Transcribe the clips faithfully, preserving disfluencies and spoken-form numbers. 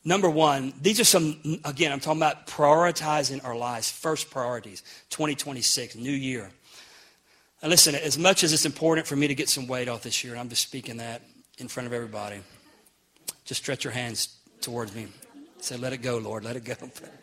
Number one, these are some, again, I'm talking about prioritizing our lives. First priorities, twenty twenty-six, new year. And listen, as much as it's important for me to get some weight off this year, and I'm just speaking that in front of everybody, just stretch your hands towards me. Say, let it go, Lord, let it go.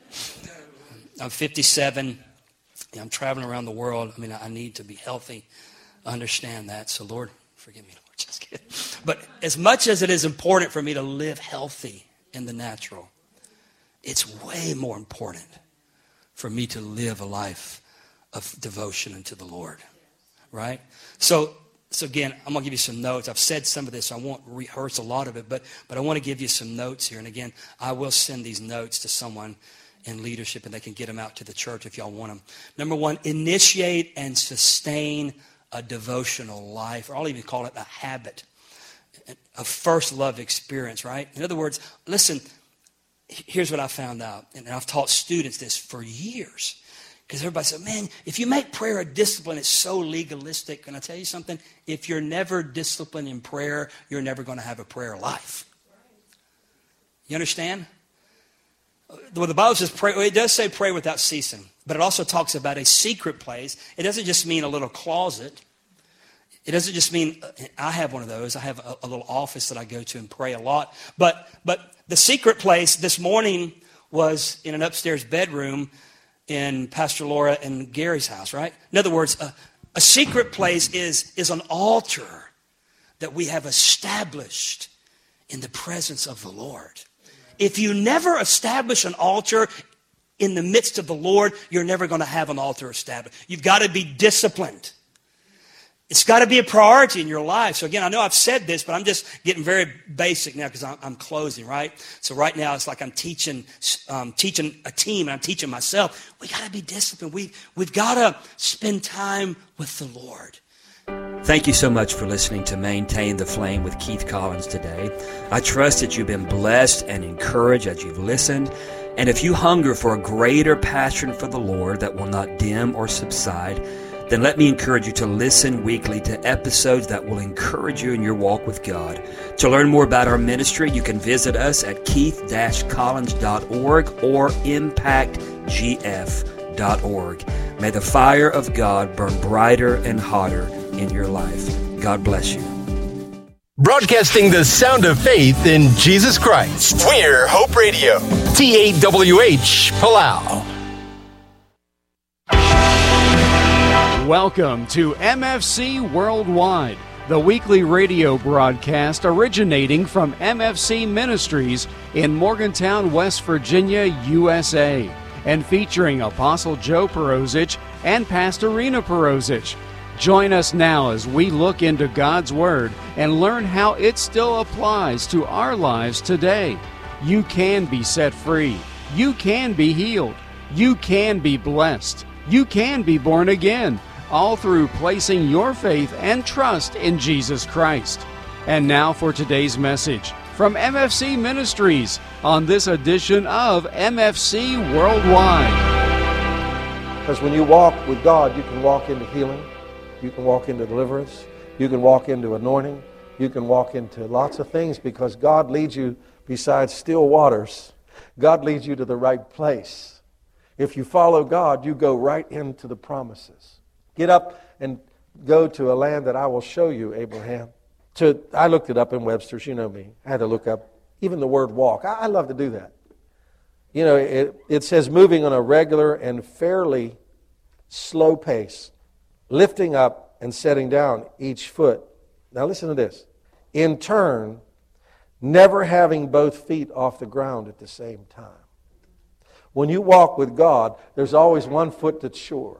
I'm fifty-seven. I'm traveling around the world. I mean, I need to be healthy. I understand that. So, Lord, forgive me, Lord. Just kidding. But as much as it is important for me to live healthy in the natural, it's way more important for me to live a life of devotion unto the Lord. Right? So, so again, I'm going to give you some notes. I've said some of this, so I won't rehearse a lot of it, but, but I want to give you some notes here. And again, I will send these notes to someone in leadership, and they can get them out to the church if y'all want them. Number one, initiate and sustain a devotional life, or I'll even call it a habit, a first love experience, right? In other words, listen, here's what I found out, and I've taught students this for years. Because everybody said, man, if you make prayer a discipline, it's so legalistic. Can I tell you something? If you're never disciplined in prayer, you're never going to have a prayer life. You understand? Well, the Bible says pray. It does say pray without ceasing. But it also talks about a secret place. It doesn't just mean a little closet. It doesn't just mean, I have one of those. I have a, a little office that I go to and pray a lot. But, but the secret place this morning was in an upstairs bedroom in Pastor Laura and Gary's house, right? In other words, a, a secret place is, is an altar that we have established in the presence of the Lord. If you never establish an altar in the midst of the Lord, you're never going to have an altar established. You've got to be disciplined. It's got to be a priority in your life. So again, I know I've said this, but I'm just getting very basic now because I'm, I'm closing, right? So right now it's like I'm teaching um, teaching a team and I'm teaching myself. We got to be disciplined. We, we've got to spend time with the Lord. Thank you so much for listening to Maintain the Flame with Keith Collins today. I trust that you've been blessed and encouraged as you've listened. And if you hunger for a greater passion for the Lord that will not dim or subside, then let me encourage you to listen weekly to episodes that will encourage you in your walk with God. To learn more about our ministry, you can visit us at keith dash collins dot org or impact g f dot org. May the fire of God burn brighter and hotter in your life. God bless you. Broadcasting the sound of faith in Jesus Christ. We're Hope Radio. T A W H, Palau. Welcome to M F C Worldwide, the weekly radio broadcast originating from M F C Ministries in Morgantown, West Virginia, U S A, and featuring Apostle Joe Perosic and Pastor Rena Perosic. Join us now as we look into God's Word and learn how it still applies to our lives today. You can be set free. You can be healed. You can be blessed. You can be born again, all through placing your faith and trust in Jesus Christ. And now for today's message from M F C Ministries on this edition of M F C Worldwide. Because when you walk with God, you can walk into healing. You can walk into deliverance. You can walk into anointing. You can walk into lots of things because God leads you beside still waters. God leads you to the right place. If you follow God, you go right into the promises. Get up and go to a land that I will show you, Abraham. To, I looked it up in Webster's, you know me. I had to look up even the word walk. I, I love to do that. You know, it, it says moving on a regular and fairly slow pace, lifting up and setting down each foot. Now listen to this. In turn, never having both feet off the ground at the same time. When you walk with God, there's always one foot that's sure.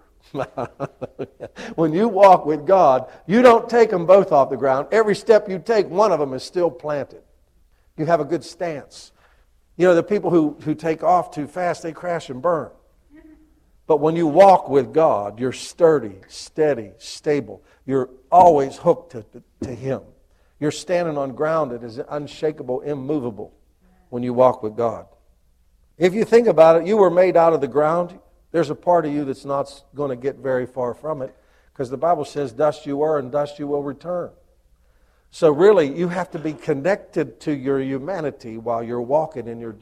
When you walk with God, you don't take them both off the ground. Every step you take, one of them is still planted. You have a good stance. You know, the people who, who take off too fast, they crash and burn. But when you walk with God, you're sturdy, steady, stable. You're always hooked to, to, to Him. You're standing on ground that is unshakable, immovable when you walk with God. If you think about it, you were made out of the ground. There's a part of you that's not going to get very far from it because the Bible says, dust you were and dust you will return. So really, you have to be connected to your humanity while you're walking in your